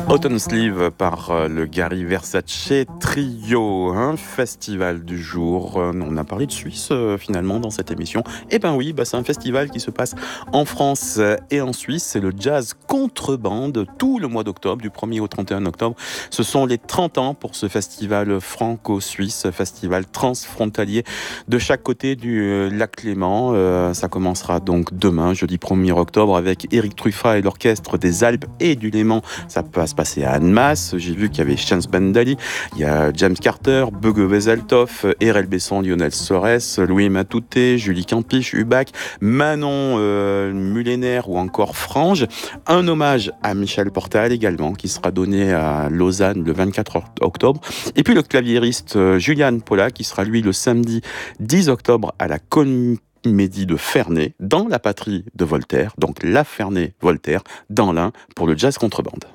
Autumn Sleeve par le Gary Versace Trio, un festival du jour. On a parlé de Suisse finalement dans cette émission. Eh ben oui, c'est un festival qui se passe en France et en Suisse. C'est le Jazz Contrebande tout le mois d'octobre, du 1er au 31 octobre. Ce sont les 30 ans pour ce festival franco-suisse, festival transfrontalier de chaque côté du lac Léman. Ça commencera donc demain, jeudi 1er octobre, avec Eric Truffat et l'orchestre des Alpes et du Léman. Ça va se passer à Annemasse. J'ai vu qu'il y avait Chance Bandali, il y a James Carter, Bugge Wesseltoft, Erel Besson, Lionel Sorès, Louis Matouté, Julie Campiche, Hubac, Manon Mullénaire ou encore Frange. Un hommage à Michel Portal également, qui sera donné à Lausanne le 24 octobre. Et puis le claviériste Julian Paula, qui sera lui le samedi 10 octobre à la Comédie de Ferney, dans la patrie de Voltaire, donc la Ferney-Voltaire, dans l'Ain, pour le Jazz Contrebande.